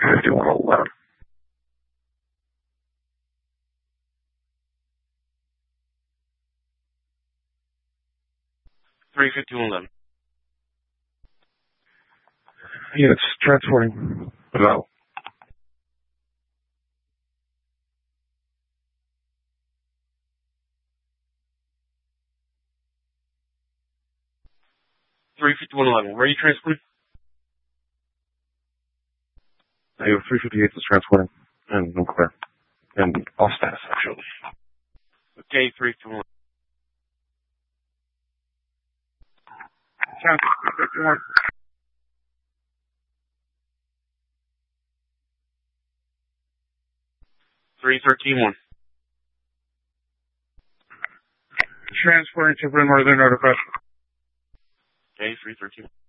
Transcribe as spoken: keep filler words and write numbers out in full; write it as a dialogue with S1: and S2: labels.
S1: fifty-one eleven.
S2: three fifty-one eleven.
S1: Units transporting. No.
S2: three fifty-one eleven. Where are you transporting?
S1: I have three fifty-eight is transporting. And I'm clear. And off status, actually.
S2: Okay, three fifty-one. three thirteen one.
S1: Transporting to Bryn Mawr, they're notified.
S2: Okay, three thirteen one.